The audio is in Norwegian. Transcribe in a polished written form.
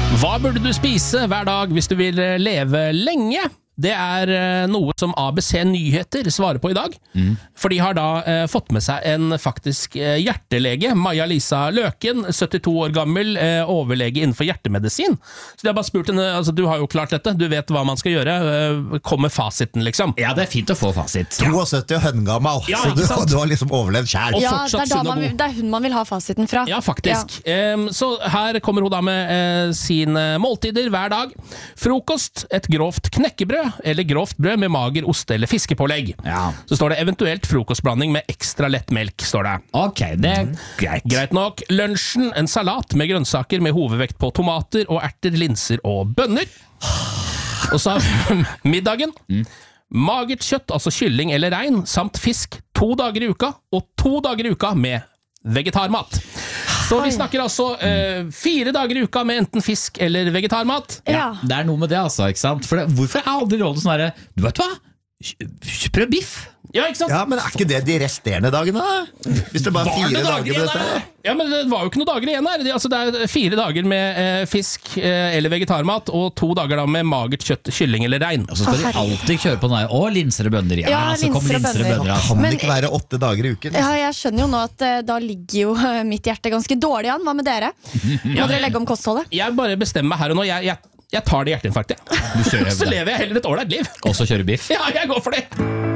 Hva burde du spise hver dag hvis du vil leve lenge? Det noe som ABC Nyheter svarer på i dag. For de har da fått med seg en faktisk hjertelege, Maja-Lisa Løken, 72 år gammel, overlege innenfor hjertemedisin. Så de har bare spurt henne, altså du har jo klart dette, du vet hva man skal gjøre, kom med fasiten liksom. Ja, det fint å få fasit. 72 og høngammal, Ja, så ikke sant? du har liksom overlevd selv. Og Ja, fortsatt det sunn og god. det hun man vil ha fasiten fra. Ja, faktisk. Så her kommer hun da med sine måltider hver dag. Frokost, et grovt knekkebrød, eller grovt brød med mager ost eller fiskepålegg. Ja. Så står det eventuelt frokostblanding med ekstra lett melk, står det. Ok, det greit. Greit nok. Lunsjen, en salat med grønnsaker med hovedvekt på tomater og erter, linser og bønner. Og så middagen. Magert kjøtt, altså kylling eller rein, samt fisk 2 dager i uka, og 2 dager i uka med vegetarmat. Så vi snakker altså 4 dager i uka med enten fisk eller vegetarmat. Ja. Det noe med det, altså, ikke sant? For hvorfor aldri rådet sånn her, du vet hva? Prøv biff. Ja, ikke sant? Ja, men ikke det de resterende dagene da? Hvis det bare er 4 dager med igjen dette her? Ja, men det var jo ikke noen dager igjen her. Det 4 dager med fisk eller vegetarmat, og 2 dager da med magert kjøtt, kylling eller rein. Og så skal de alltid kjøre på den her, linser og bønner. Ja, så kommer linser og bønner. altså. Kan Men- det ikke være 8 dager i uken? Ja, jeg skjønner jo nå at da ligger jo mitt hjerte ganske dårlig an. Hva med dere? Må dere legge om kostholdet? Jeg bare bestemmer meg her og nå. Jeg tar det hjerteinfarktet. Du kjører Så lever jeg heller et ålreit liv. Og så kjører biff. Ja, jeg går for det.